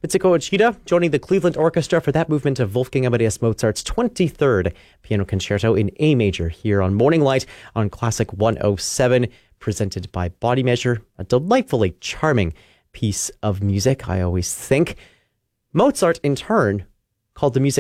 Mitsuko Uchida joining the Cleveland Orchestra for that movement of Wolfgang Amadeus Mozart's 23rd Piano Concerto in A major here on Morning Light on Classic 107, presented by Body Measure. A delightfully charming piece of music, I always think. Mozart, in turn, called the music